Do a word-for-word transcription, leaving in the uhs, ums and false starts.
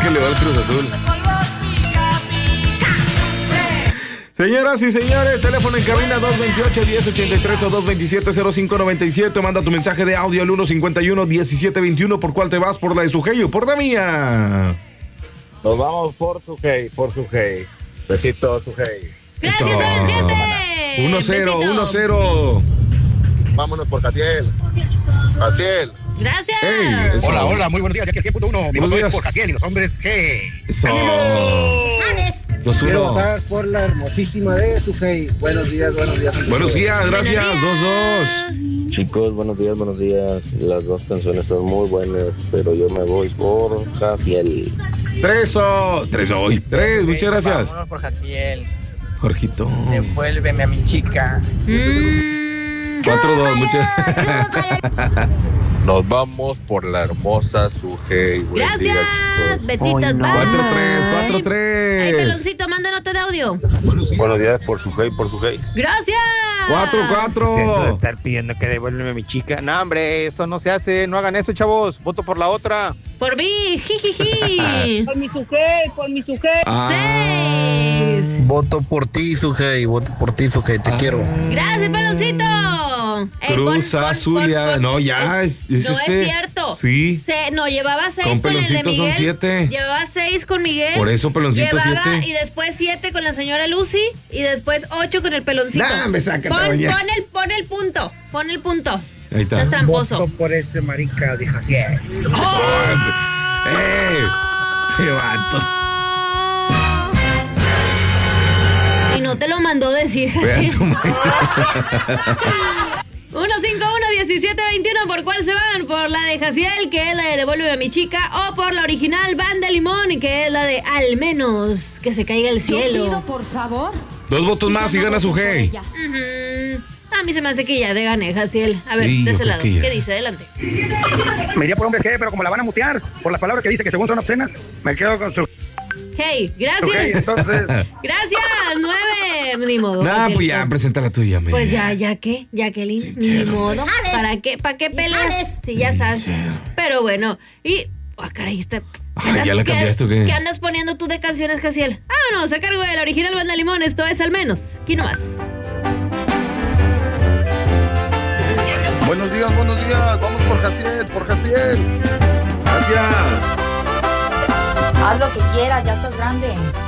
que le va al Cruz Azul. Señoras y señores, teléfono en cabina dos veintiocho, diez ochenta y tres o dos veintisiete, cero cinco noventa y siete. Manda tu mensaje de audio al uno cincuenta y uno, diecisiete veintiuno. ¿Por cuál te vas? ¿Por la de Sujei o por la mía? Nos vamos por Sujei, por Sujei. Besitos, Sujei. Gracias, Vicente. uno cero, uno cero. Vámonos por Jaciel. Jaciel. Gracias. Hey, hola, hola, muy buenos días. Aquí el cien punto uno. Mi voto es por Jaciel y los hombres G. Eso. dos Quiero uno. votar por la hermosísima de Sujei. Buenos días, buenos días. Buenos días, gracias. dos dos. Chicos, buenos días, buenos días. Las dos canciones son muy buenas, pero yo me voy por Jaciel. tres o tres hoy. tres, muchas gracias. Vámonos por Jaciel. Jorgito. Devuélveme a mi chica. Mm. cuatro dos, muchas. Nos vamos por la hermosa Sujei. Buen Gracias. día, chicos. Besitos, bye. cuatro tres, cuatro Ay, tres. peloncito, manda nota de audio. Buenos días por Sujei, por Sujei. Gracias. cuatro cuatro. ¿Qué es eso de estar pidiendo que devuélveme a mi chica? No, hombre, eso no se hace. No hagan eso, chavos. Voto por la otra. Por mí, jijiji. Por mi Sujei, por mi Sujei. Ah. Seis. Voto por ti, Sujei. Voto por ti, Sujei. Te Ah. quiero. Gracias, peloncito. Ey, Cruz pon- pon- Azul, pon- ya. pon- No, ya. Es, es no este. es cierto. Sí. Se- no, llevaba seis Con con, el de Peloncito son Miguel. siete. Llevaba seis con Miguel. Por eso Peloncito Llevaba, siete. y después siete con la señora Lucy. Y después ocho con el peloncito. Nah, me saca pon, todavía. pon el, pon el punto. Pon el punto. Ahí está. Estás tramposo. Voto por ese marica de Jaciel. ¡Eh! ¡Te vato! Y no te lo mandó decir. Ve a tu madre. uno cinco uno, diecisiete veintiuno. ¿Por cuál se van? ¿Por la de Jaciel, que es la de Devuélveme a mi chica? ¿O por la original Banda Limón, que es la de Al menos que se caiga el cielo? Yo pido, por favor. Dos votos más y gana Sujei. Ujú. A mí se me hace que ya de gane, Jaciel. A ver, Sí, de yo ese creo lado. que ya. ¿Qué dice? Adelante. Me iría por hombres G, pero como la van a mutear por las palabras que dice que según son obscenas, me quedo con su. Hey, gracias. Sujei, entonces. Gracias, nueve. Ni modo. Nah, Jaciel. pues ya, presenta la tuya, me. Pues ya, ya qué, Jacqueline, Sí, ni quiero, modo. ¿Sabes? ¿Para qué, para qué ¿Y peleas? sabes? Si ya sabes. quiero. Pero bueno, y. Ah, caray, está. Ay, ¿ya la cambiaste o qué? ¿Qué andas poniendo tú de canciones, Jaciel? Ah, no, se cargo de la original Banda Limón. Esto es al menos. Aquí nomás. Buenos días, buenos días. Vamos por Jaciel, por Jaciel. Gracias. Haz lo que quieras, ya estás grande.